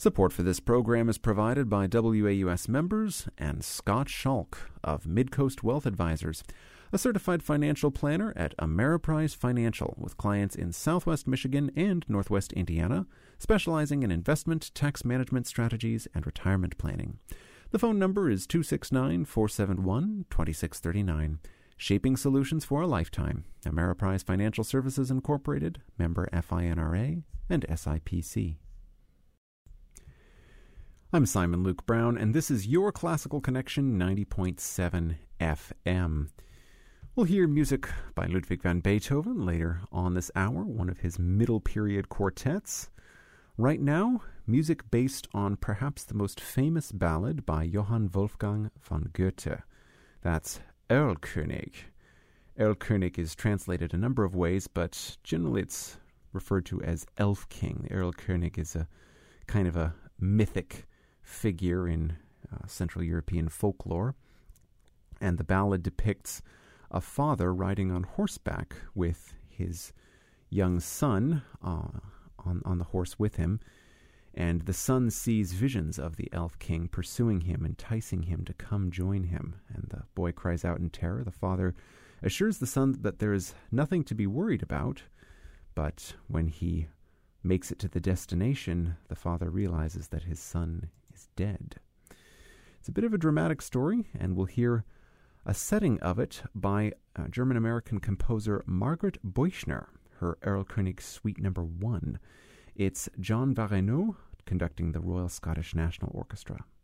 Support for this program is provided by WAUS members and Scott Schalk of Midcoast Wealth Advisors, a certified financial planner at Ameriprise Financial with clients in Southwest Michigan and Northwest Indiana, specializing in investment, tax management strategies, and retirement planning. The phone number is 269-471-2639. Shaping solutions for a lifetime. Ameriprise Financial Services Incorporated, member FINRA and SIPC. I'm Simon Luke Brown, and this is your Classical Connection 90.7 FM. We'll hear music by Ludwig van Beethoven later on this hour, one of his middle period quartets. Right now, music based on perhaps the most famous ballad by Johann Wolfgang von Goethe. That's Erlkönig. Erlkönig is translated a number of ways, but generally it's referred to as Elf King. Erlkönig is a kind of a mythic figure in Central European folklore, and the ballad depicts a father riding on horseback with his young son on the horse with him, and the son sees visions of the Elf King pursuing him, enticing him to come join him, and the boy cries out in terror. The father assures the son that there is nothing to be worried about, but when he makes it to the destination, the father realizes that his son is dead. It's a bit of a dramatic story, and we'll hear a setting of it by German-American composer Margaret Beuchner, her Erlkönig Suite No. 1. It's John Varenneau conducting the Royal Scottish National Orchestra.